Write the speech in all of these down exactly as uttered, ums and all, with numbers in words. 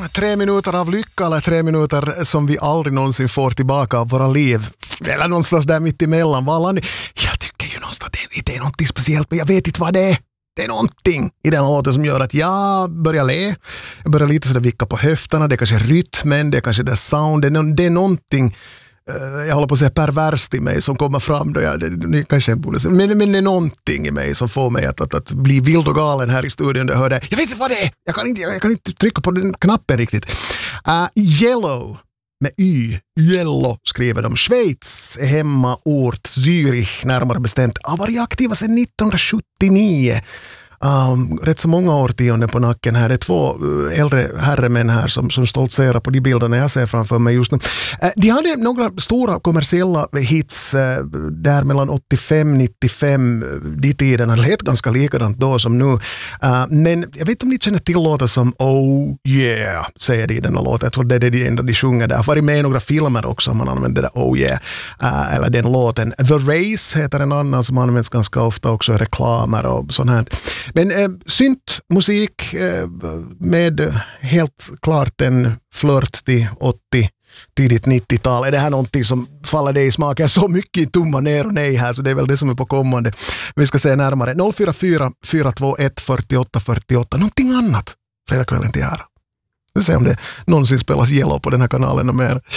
tre minuter av lycka eller tre minuter som vi aldrig någonsin får tillbaka av våra liv. Eller någonstans där mitt emellan. Jag tycker ju någonstans att det, det är något speciellt, men jag vet inte vad det är. Det är någonting i den låten som gör att jag börjar le. Jag börjar lite sådär vicka på höfterna. Det är kanske rytmen, det är kanske det sound. Det är, det är någonting, jag håller på att säga perverst i mig som kommer fram. Då jag, det, kanske borde säga, men, men det är någonting i mig som får mig att, att, att bli vild och galen här i studion. Jag, hörde, jag vet inte vad det är. Jag kan inte, jag kan inte trycka på den knappen riktigt. Uh, Yellow. Med Y, Yellow skriver de. Schweiz är hemmaort, Zürich närmare bestämt. Har varit aktiva sedan nittonhundrasjuttionio. Um, rätt så många årtionden på nacken här. Det är två uh, äldre herremän här som, som stoltserar på de bilderna jag ser framför mig just nu. Uh, de hade några stora kommersiella hits uh, där mellan åttiofem nittiofem. Uh, de tiderna lät ganska likadant då som nu. Uh, men jag vet inte om ni känner till låtar som Oh yeah, säger de i denna låten. Jag tror det är det enda de sjunger där. Jag har varit med i några filmer också om man använder det där Oh yeah. Uh, eller den låten. The Race heter en annan som används ganska ofta också i reklamer och sånt här. Men eh, syntmusik eh, med helt klart en flört till åttio, tidigt nittiotal. Är det här någonting som faller dig i smaken? Så mycket tumma ner och nej här, så det är väl det som är på kommande. Vi ska se närmare. noll fyra fyra fyra två ett fyra åtta fyra åtta. Någonting annat. Fredagskvällen till ära. Vi får se om det någonsin spelas Yellow på den här kanalen och mer.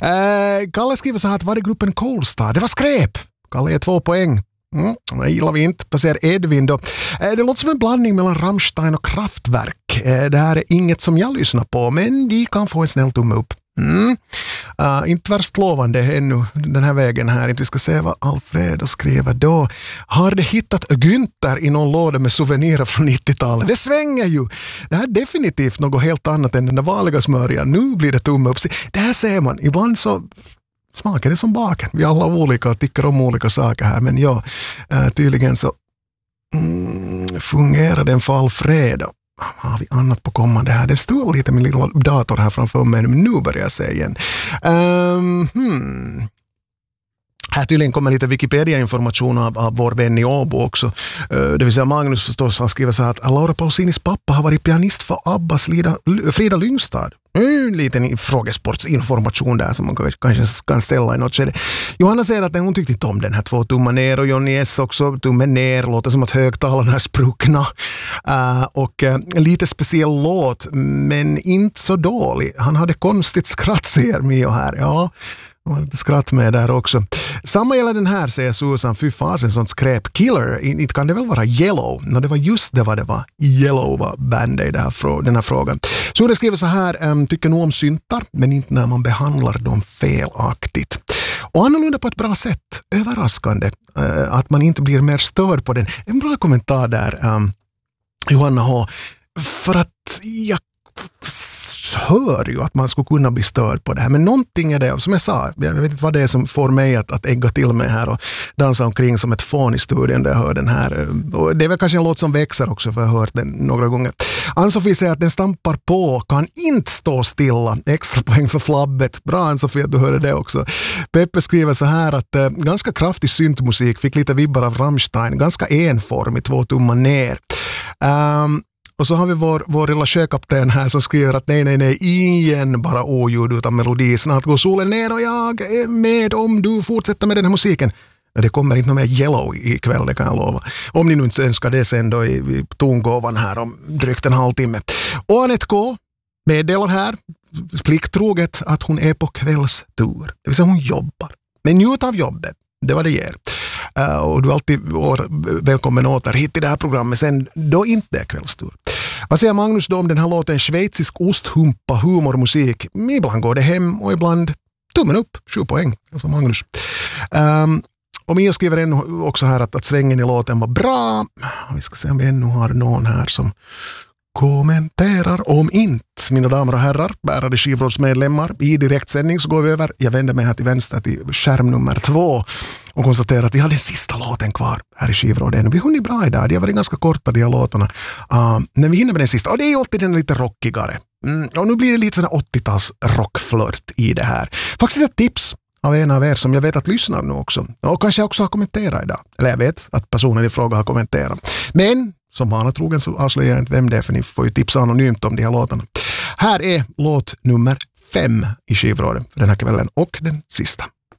Eh, Kalle skriver så här att var det gruppen Kolstar? Det var skräp. Kalle är två poäng. Mm, det gillar vi inte. Passerar Edvin då. Det låter som en blandning mellan Rammstein och Kraftwerk. Det här är inget som jag lyssnar på, men de kan få en snäll tumme upp. Mm. Uh, inte värst lovande ännu den här vägen här. Vi ska se vad Alfredo skriver då. Har det hittat Günther i någon låda med souvenirer från nittiotalet? Det svänger ju. Det här är definitivt något helt annat än den där vanliga smörjan. Nu blir det tumme upp. Det här ser man. Ibland så smakar det som baken. Vi alla olika och tycker om olika saker här. Men ja, tydligen så mm, fungerar den för Alfredo. Har vi annat på kommande här? Det står lite min lilla dator här framför mig. Men nu börjar jag se igen. Um, hmm. Här tydligen kommer lite Wikipedia-information av, av vår vän i Åbo också. Uh, det vill säga Magnus förstås, han skriver så här att Laura Pausinis pappa har varit pianist för Abbas Lida, Frida Lyngstad. En liten frågesportsinformation där som man kanske kan ställa i något skede. Johanna säger att hon tyckte inte om den här två tummar ner och Johnny S också tummen ner. Låter som att högtalarna är spruckna. Uh, och uh, lite speciell låt, men inte så dålig. Han hade konstigt skratt, säger Mio här. Ja, skratt med där också. Samma gäller den här, säger Susan. Fy fasen, sånt skräp. Killer, inte kan det väl vara Yellow? No, det var just det vad det var. Yellow var bandet i det här, den här frågan. Så det skriver så här, um, tycker nog om syntar, men inte när man behandlar dem felaktigt. Och annorlunda på ett bra sätt. Överraskande uh, att man inte blir mer störd på den. En bra kommentar där, um, Johanna H. För att jag hör ju att man skulle kunna bli störd på det här. Men någonting är det, som jag sa, jag vet inte vad det är som får mig att, att ägga till mig här och dansa omkring som ett fån i studien där jag hör den här. Och det är väl kanske en låt som växer också, för jag har hört den några gånger. Ann-Sofie säger att den stampar på, kan inte stå stilla. Extra poäng för flabbet. Bra Ann-Sofie att du hörde det också. Peppe skriver så här att eh, ganska kraftig syntmusik, fick lite vibbar av Rammstein. Ganska enformig, två tummar ner. Um, Och så har vi vår, vår lilla sjökapten här som skriver att nej, nej, nej, igen bara oljud utan melodi. Snart går solen ner och jag är med om du fortsätter med den här musiken. Det kommer inte mer Yellow ikväll, det kan jag lova. Om ni nu inte önskar det sen då i, i tongåvan här om drygt en halvtimme. Och Anette K meddelar här, plikttroget, att hon är på kvällstur. Det vill säga hon jobbar. Men njut av jobbet, det var det ger. Uh, och du är alltid å- välkommen åter hit i det här programmet sen då inte är kvällstur. Vad säger Magnus då om den här låten Schweizisk osthumpa humormusik? Ibland går det hem och ibland tummen upp, sju poäng. Alltså Magnus. Um, och Mio skriver ännu också här att, att svängen i låten var bra. Vi ska se om vi ännu har någon här som kommenterar. Om inte, mina damer och herrar, bärade skivrådsmedlemmar, i direktsändning så går vi över. Jag vänder mig här till vänster till skärm nummer två och konstaterar att vi har den sista låten kvar här i skivråden. Vi har hunnit bra idag, det har varit ganska korta de här låtarna. Uh, när vi hinner med den sista, och det är alltid den lite rockigare. Mm, och nu blir det lite sån åttio-tals rockflört i det här. Faktiskt ett tips av en av er som jag vet att lyssnar nu också. Och kanske också har kommenterat idag. Eller jag vet att personen i fråga har kommenterat. Men som vana trogen så avslöjar jag inte vem det är, för ni får ju tipsa anonymt om de här låtarna. Här är låt nummer fem i skivråden för den här kvällen och den sista.